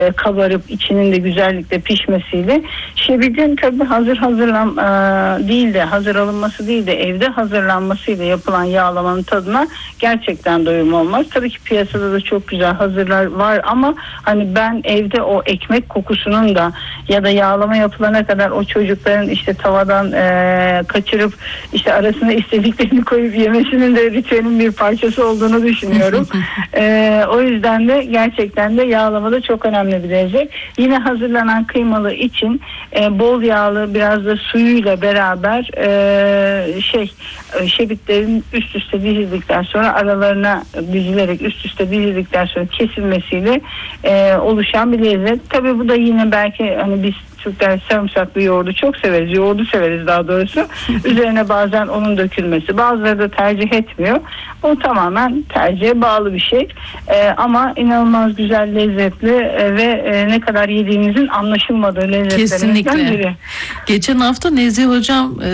kabarıp içinin de güzellikle pişmesiyle. Şebit'in tabii hazır alınması değil de evde hazırlanmasıyla yapılan yağlamanın tadına gerçekten doyum olmaz. Tabii ki piyasada da çok güzel hazırlar var ama hani ben evde o ekmek kokusunun da ya da yağlama yapılana kadar o çocukların işte tavadan kaçırıp işte arasına istediklerini koyup yemesinin de ritüelin bir parçası olduğunu düşünüyorum. O yüzden de gerçekten de yağlama da çok önemli bir lezzet. Yine hazırlanan kıymalı için bol yağlı biraz da suyuyla beraber şebitlerin üst üste dizildikten sonra aralarına dizilerek üst üste dizildikten sonra kesilmesiyle oluşan bir lezzet. Tabii bu da yine belki hani biz Türkler sarımsaklı yoğurdu çok severiz. Yoğurdu severiz daha doğrusu. Üzerine bazen onun dökülmesi. Bazıları da tercih etmiyor. O tamamen tercihe bağlı bir şey. Ama inanılmaz güzel, lezzetli ve ne kadar yediğimizin anlaşılmadığı lezzetlerimizden biri. Kesinlikle. Geçen hafta Nezih Hocam